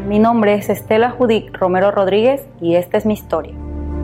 Mi nombre es Estela Judith Romero Rodríguez y esta es mi historia.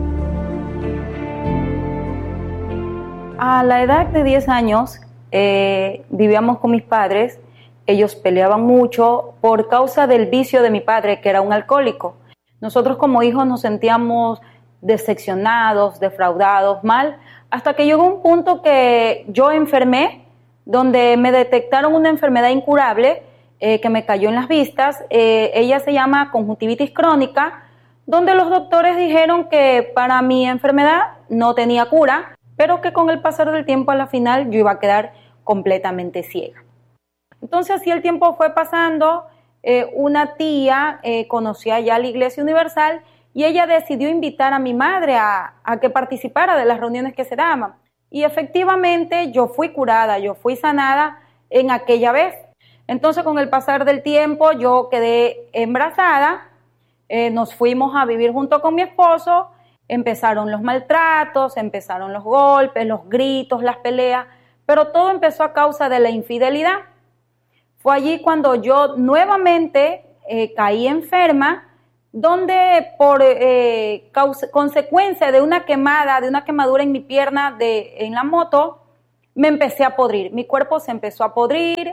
A la edad de 10 años vivíamos con mis padres. Ellos peleaban mucho por causa del vicio de mi padre, que era un alcohólico. Nosotros como hijos nos sentíamos decepcionados, defraudados, mal, hasta que llegó un punto que yo enfermé, donde me detectaron una enfermedad incurable que me cayó en las vistas. Ella se llama conjuntivitis crónica, donde los doctores dijeron que para mi enfermedad no tenía cura, pero que con el pasar del tiempo a la final yo iba a quedar completamente ciega. Entonces, así el tiempo fue pasando, una tía conocía ya la Iglesia Universal y ella decidió invitar a mi madre a que participara de las reuniones que se daban. Y efectivamente yo fui curada, yo fui sanada en aquella vez. Entonces, con el pasar del tiempo yo quedé embarazada, nos fuimos a vivir junto con mi esposo, empezaron los maltratos, empezaron los golpes, los gritos, las peleas, pero todo empezó a causa de la infidelidad. Fue allí cuando yo nuevamente caí enferma, donde por consecuencia de una quemadura en mi pierna en la moto, me empecé a podrir. Mi cuerpo se empezó a podrir,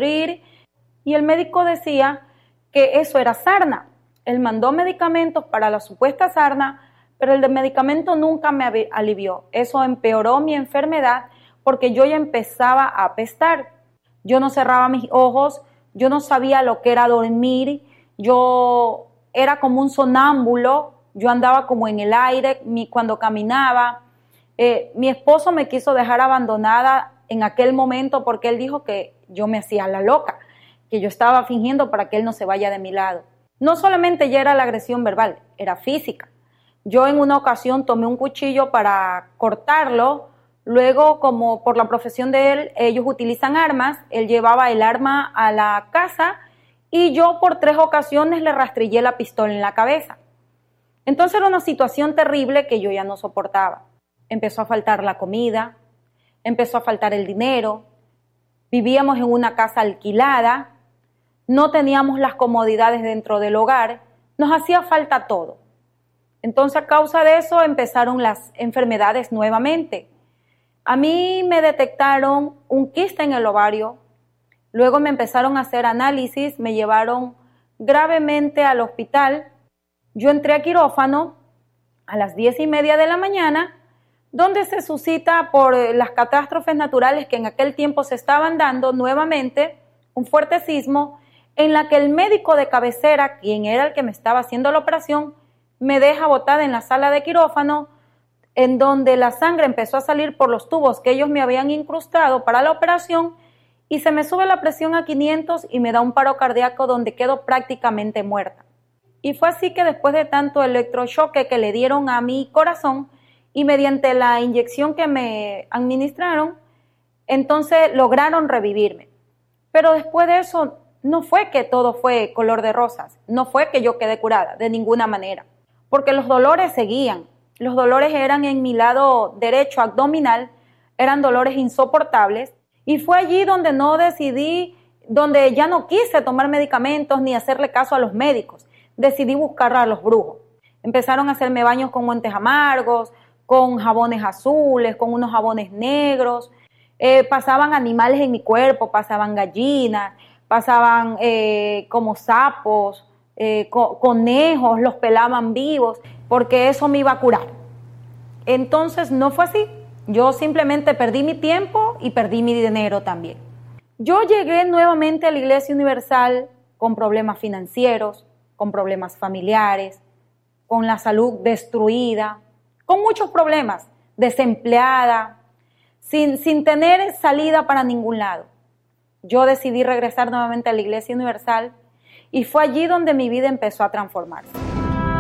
y el médico decía que eso era sarna. Él mandó medicamentos para la supuesta sarna, pero el medicamento nunca me alivió. Eso empeoró mi enfermedad porque yo ya empezaba a apestar. Yo no cerraba mis ojos, yo no sabía lo que era dormir, yo era como un sonámbulo, yo andaba como en el aire cuando caminaba. Mi esposo me quiso dejar abandonada en aquel momento porque él dijo que yo me hacía la loca, que yo estaba fingiendo para que él no se vaya de mi lado. No solamente ya era la agresión verbal, era física. Yo en una ocasión tomé un cuchillo para cortarlo. Luego, como por la profesión de él, ellos utilizan armas, él llevaba el arma a la casa y yo por 3 ocasiones le rastrillé la pistola en la cabeza. Entonces era una situación terrible que yo ya no soportaba. Empezó a faltar la comida, empezó a faltar el dinero, vivíamos en una casa alquilada, no teníamos las comodidades dentro del hogar, nos hacía falta todo. Entonces a causa de eso empezaron las enfermedades nuevamente. A mí me detectaron un quiste en el ovario, luego me empezaron a hacer análisis, me llevaron gravemente al hospital. Yo entré a quirófano a las 10:30 de la mañana, donde se suscita por las catástrofes naturales que en aquel tiempo se estaban dando nuevamente, un fuerte sismo, en la que el médico de cabecera, quien era el que me estaba haciendo la operación, me deja botada en la sala de quirófano, en donde la sangre empezó a salir por los tubos que ellos me habían incrustado para la operación y se me sube la presión a 500 y me da un paro cardíaco donde quedo prácticamente muerta. Y fue así que después de tanto electrochoque que le dieron a mi corazón y mediante la inyección que me administraron, entonces lograron revivirme. Pero después de eso no fue que todo fue color de rosas, no fue que yo quedé curada de ninguna manera, porque los dolores seguían. Los dolores eran en mi lado derecho abdominal, eran dolores insoportables y fue allí donde donde ya no quise tomar medicamentos ni hacerle caso a los médicos. Decidí buscar a los brujos. Empezaron a hacerme baños con montes amargos, con jabones azules, con unos jabones negros. Pasaban animales en mi cuerpo, pasaban gallinas, pasaban como sapos, conejos, los pelaban vivos, porque eso me iba a curar. Entonces no fue así. Yo simplemente perdí mi tiempo y perdí mi dinero también. Yo llegué nuevamente a la Iglesia Universal con problemas financieros, con problemas familiares, con la salud destruida, con muchos problemas, desempleada, sin tener salida para ningún lado. Yo decidí regresar nuevamente a la Iglesia Universal y fue allí donde mi vida empezó a transformarse.